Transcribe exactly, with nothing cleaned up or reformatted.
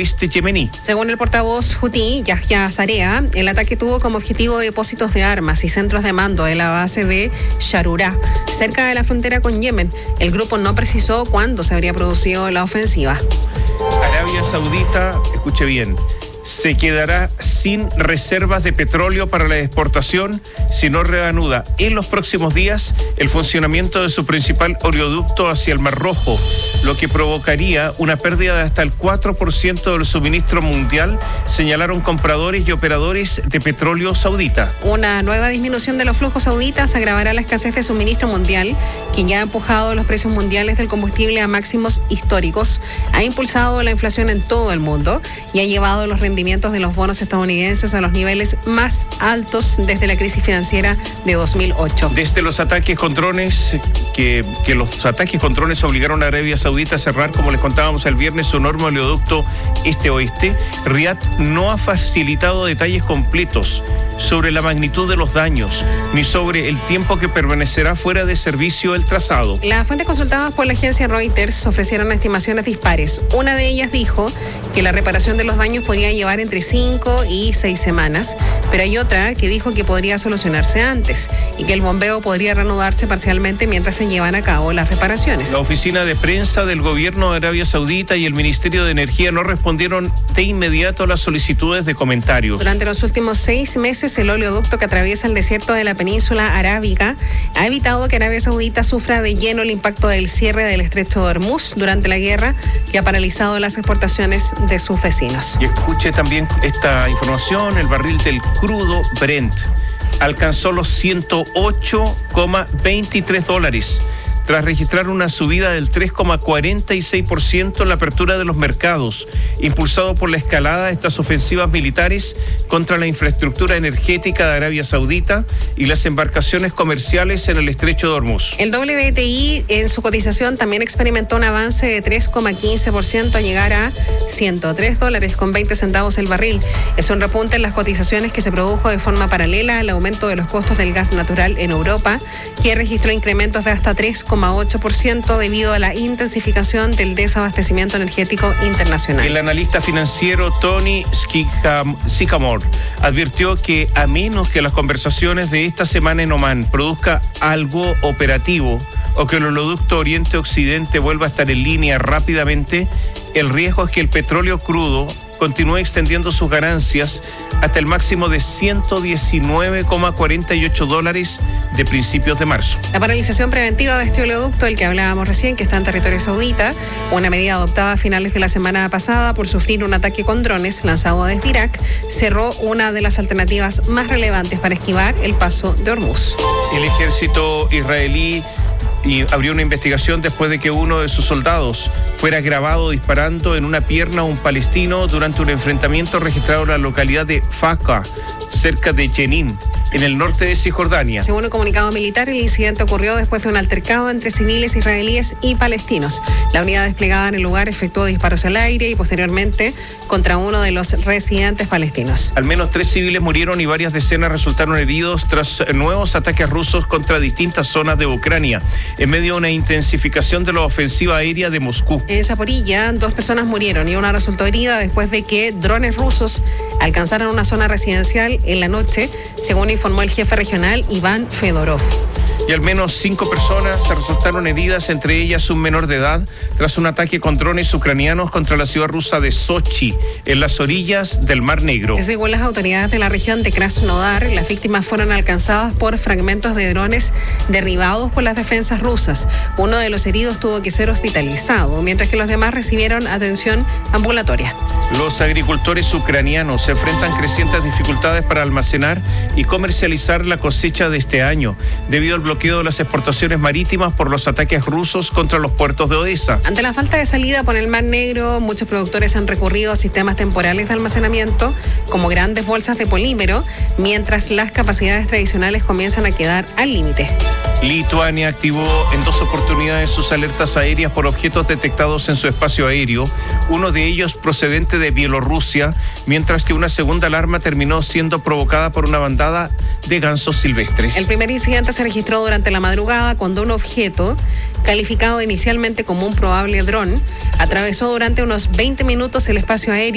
oeste yemení. Según el portavoz hutí, Yahya Zarea, el ataque tuvo como objetivo depósitos de armas y centros de mando de la base de Sharura, cerca de la frontera con Yemen. El grupo no precisó cuándo se habría producido la ofensiva. Arabia Saudita, escuche bien, se quedará sin reservas de petróleo para la exportación si no reanuda en los próximos días el funcionamiento de su principal oleoducto hacia el Mar Rojo, lo que provocaría una pérdida de hasta el cuatro por ciento del suministro mundial, señalaron compradores y operadores de petróleo saudita. Una nueva disminución de los flujos sauditas agravará la escasez de suministro mundial, quien ya ha empujado los precios mundiales del combustible a máximos históricos, ha impulsado la inflación en todo el mundo y ha llevado los rendimientos de los bonos estadounidenses a los niveles más altos desde la crisis financiera de dos mil ocho. Desde los ataques con drones, que, que los ataques con drones obligaron a Arabia Saudita a cerrar, como les contábamos el viernes, su enorme oleoducto este-oeste, Riad no ha facilitado detalles completos sobre la magnitud de los daños, ni sobre el tiempo que permanecerá fuera de servicio el trazado. Las fuentes consultadas por la agencia Reuters ofrecieron estimaciones dispares. Una de ellas dijo que la reparación de los daños podría llevar entre cinco y seis semanas, pero hay otra que dijo que podría solucionarse antes y que el bombeo podría reanudarse parcialmente mientras se llevan a cabo las reparaciones. La oficina de prensa del gobierno de Arabia Saudita y el Ministerio de Energía no respondieron de inmediato a las solicitudes de comentarios. Durante los últimos seis meses, el oleoducto que atraviesa el desierto de la península arábiga ha evitado que Arabia Saudita sufra de lleno el impacto del cierre del estrecho de Hormuz durante la guerra, que ha paralizado las exportaciones de sus vecinos. Y escuche también esta información: el barril del crudo Brent alcanzó los ciento ocho coma veintitrés dólares. Tras registrar una subida del tres coma cuarenta y seis por ciento en la apertura de los mercados, impulsado por la escalada de estas ofensivas militares contra la infraestructura energética de Arabia Saudita y las embarcaciones comerciales en el estrecho de Hormuz. El W T I en su cotización también experimentó un avance de tres coma quince por ciento a llegar a ciento tres dólares con veinte centavos el barril. Es un repunte en las cotizaciones que se produjo de forma paralela al aumento de los costos del gas natural en Europa, que registró incrementos de hasta tres coma ocho por ciento debido a la intensificación del desabastecimiento energético internacional. El analista financiero Tony Sycamore advirtió que a menos que las conversaciones de esta semana en Omán produzca algo operativo o que el oleoducto Oriente-Occidente vuelva a estar en línea rápidamente, el riesgo es que el petróleo crudo continúe extendiendo sus ganancias hasta el máximo de ciento diecinueve coma cuarenta y ocho dólares de principios de marzo. La paralización preventiva de este oleoducto, del que hablábamos recién, que está en territorio saudita, una medida adoptada a finales de la semana pasada por sufrir un ataque con drones lanzado desde Irak, cerró una de las alternativas más relevantes para esquivar el paso de Hormuz. El ejército israelí y abrió una investigación después de que uno de sus soldados fuera grabado disparando en una pierna a un palestino durante un enfrentamiento registrado en la localidad de Faqa, cerca de Jenin, en el norte de Cisjordania. Según un comunicado militar, el incidente ocurrió después de un altercado entre civiles israelíes y palestinos. La unidad desplegada en el lugar efectuó disparos al aire y posteriormente contra uno de los residentes palestinos. Al menos tres civiles murieron y varias decenas resultaron heridos tras nuevos ataques rusos contra distintas zonas de Ucrania, en medio de una intensificación de la ofensiva aérea de Moscú. En Zaporilla, dos personas murieron y una resultó herida después de que drones rusos alcanzaran una zona residencial en la noche, según informó el jefe regional Iván Fedorov. Y al menos cinco personas se resultaron heridas, entre ellas un menor de edad, tras un ataque con drones ucranianos contra la ciudad rusa de Sochi, en las orillas del Mar Negro. Según las autoridades de la región de Krasnodar, las víctimas fueron alcanzadas por fragmentos de drones derribados por las defensas rusas. Uno de los heridos tuvo que ser hospitalizado, mientras que los demás recibieron atención ambulatoria. Los agricultores ucranianos se enfrentan crecientes dificultades para almacenar y comercializar la cosecha de este año, debido al bloqueo de las exportaciones marítimas por los ataques rusos contra los puertos de Odessa. Ante la falta de salida por el Mar Negro, muchos productores han recurrido a sistemas temporales de almacenamiento, como grandes bolsas de polímero, mientras las capacidades tradicionales comienzan a quedar al límite. Lituania activó en dos oportunidades sus alertas aéreas por objetos detectados en su espacio aéreo, uno de ellos procedente de Bielorrusia, mientras que una segunda alarma terminó siendo provocada por una bandada de gansos silvestres. El primer incidente se registró durante la madrugada cuando un objeto, calificado inicialmente como un probable dron, atravesó durante unos veinte minutos el espacio aéreo